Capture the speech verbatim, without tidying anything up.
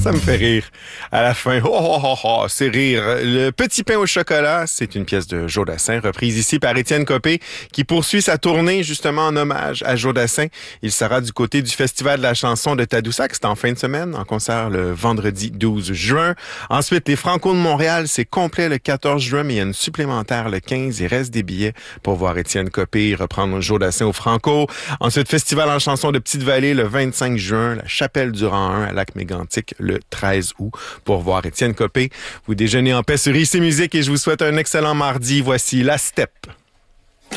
Ça me fait rire. À la fin, oh, oh, oh, oh, c'est rire. Le petit pain au chocolat, c'est une pièce de Joe Dassin, reprise ici par Étienne Copé, qui poursuit sa tournée justement en hommage à Joe Dassin. Il sera du côté du Festival de la chanson de Tadoussac, c'est en fin de semaine, en concert le vendredi douze juin. Ensuite, les Franco de Montréal, c'est complet le quatorze juin, mais il y a une supplémentaire le quinze. Il reste des billets pour voir Étienne Copé reprendre Joe Dassin au Franco. Ensuite, Festival en chanson de Petite-Vallée le vingt-cinq juin, la Chapelle du Rang un à Lac-Mégantic le treize août pour voir Étienne Copé. Vous déjeunez en paix sur I C Musique et je vous souhaite un excellent mardi. Voici La Steppe.